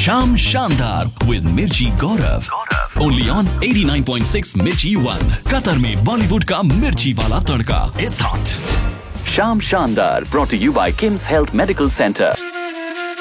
शाम शानदार विद मिर्ची गौरव, ओनली ऑन 89.6 मिर्ची 1, कतर में बॉलीवुड का मिर्ची वाला तड़का. It's hot. शाम शानदार brought to you by Kim's Health Medical Center.